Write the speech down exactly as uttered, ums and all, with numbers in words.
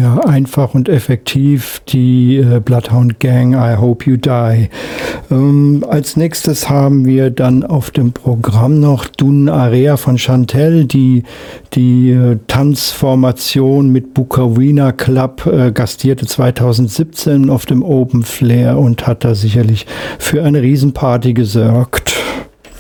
Ja, einfach und effektiv die äh, Bloodhound Gang, I Hope You Die. Ähm, als nächstes haben wir dann auf dem Programm noch Dun Area von Chantelle, die die äh, Tanzformation mit Bukowina Club äh, gastierte zweitausendsiebzehn auf dem Open Flair und hat da sicherlich für eine Riesenparty gesorgt.